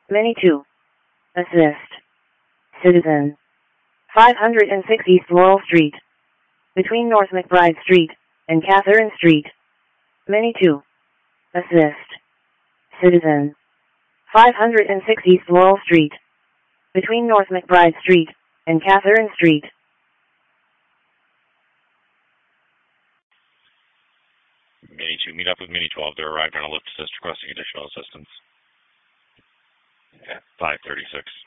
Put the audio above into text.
Mini 2. Assist. Citizen. 506 East Laurel Street. Between North McBride Street and Catherine Street. Mini 2. Assist. Citizen. 506 East Laurel Street. Between North McBride Street and Catherine Street. Mini 2, meet up with Mini 12. They're arriving on a lift assist requesting additional assistance. 536.